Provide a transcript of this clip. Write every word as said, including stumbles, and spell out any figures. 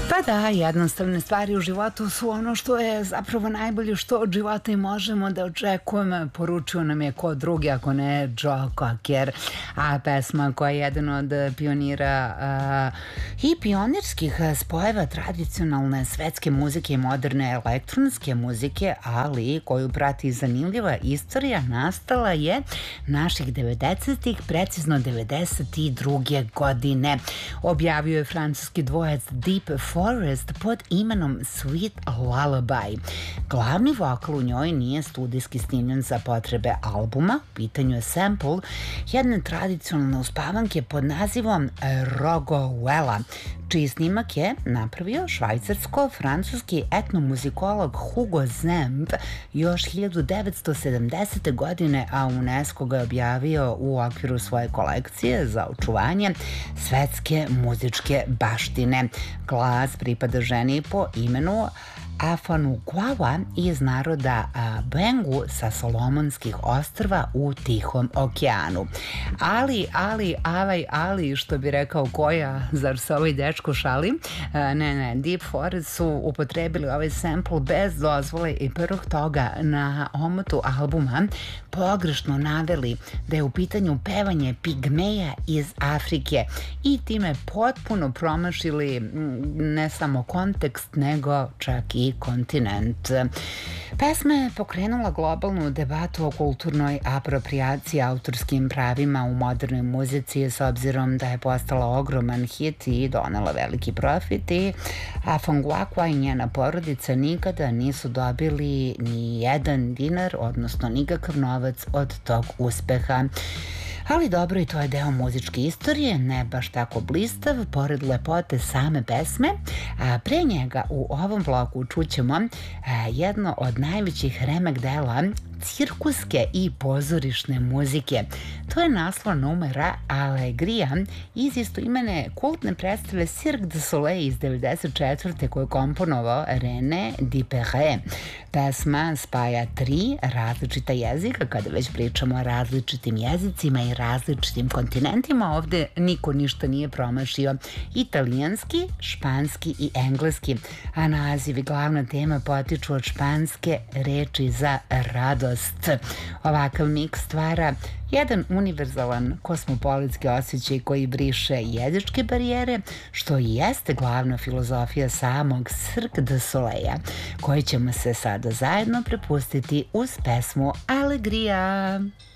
Pa da, jednostavne stvari u životu su ono što je zapravo najbolje što od života i možemo da očekujemo. Poručio nam je ko drugi, ako ne Joe Cocker, a pesma koja je jedan od pionira a, i pionirskih spojeva tradicionalne svetske muzike i moderne elektronske muzike, ali koju prati zanimljiva istorija, nastala je naših devedesetih, precizno devedeset druge godine. Objavio je francuski dvojac Deep Forest pod imenom Sweet Lullaby. Glavni vokal u njoj nije studijski snimljen za potrebe albuma, u pitanju je sample jedne tradicionalne uspavanke pod nazivom Rogohuela, čiji snimak je napravio švajcarsko-francuski etnomuzikolog Hugo Zemp još hiljadu devetsto sedamdesete. godine, a UNESCO ga je objavio u okviru svoje kolekcije za očuvanje svetske muzičke baštine. Glas pripada ženi po imenu Afanu Guava iz naroda Bengu sa Solomonskih ostrva u Tihom okeanu. Ali, ali, avaj, ali, što bi rekao koja, zar se ovaj dečko šali? Ne, ne, Deep Forest su upotrebili ovaj sample bez dozvole i prvog toga na omotu albuma pogrešno naveli da je u pitanju pevanje pigmeja iz Afrike i time potpuno promašili ne samo kontekst, nego čak i kontinent. Pesma je pokrenula globalnu debatu o kulturnoj aproprijaciji autorskim pravima u modernoj muzici s obzirom da je postala ogroman hit i donela veliki profit i Afongwakwa i njena porodica nikada nisu dobili ni jedan dinar, odnosno nikakav novac od tog uspeha. Ali dobro, i to je deo muzičke istorije, ne baš tako blistav, pored lepote same pesme. A pre njega u ovom bloku čućemo jedno od najvećih remek dela cirkuske i pozorišne muzike. To je naslov numera Alegria iz istoimene kultne predstave Cirque du Soleil iz devedeset četvrte koju je komponovao René Dipere. Pesma spaja tri različita jezika, kada već pričamo o različitim jezicima i različitim kontinentima, ovde niko ništa nije promašio. Italijanski, španski i engleski, a naziv i glavna tema potiču od španske reči za radost. Ovakav miks stvara jedan univerzalan kosmopolitski osjećaj koji briše jezičke barijere, što i jeste glavna filozofija samog Cirque du Soleila, koji ćemo se sada zajedno prepustiti uz pesmu Alegria.